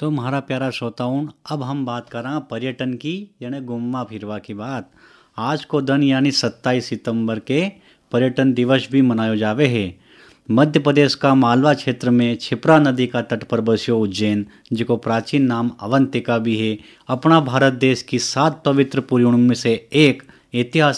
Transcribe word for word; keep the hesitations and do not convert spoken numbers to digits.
तो म्हारा प्यारा श्रोताओं, अब हम बात करा पर्यटन की, यानी घूमवा फिरवा की बात। आज को दिन यानी सत्ताईस सितंबर के पर्यटन दिवस भी मनायो जावे है। मध्य प्रदेश का मालवा क्षेत्र में क्षिप्रा नदी का तट पर बस्यो उज्जैन, जिको प्राचीन नाम अवंतिका भी है, अपना भारत देश की सात पवित्र पुरियों में से एक ऐतिहासिक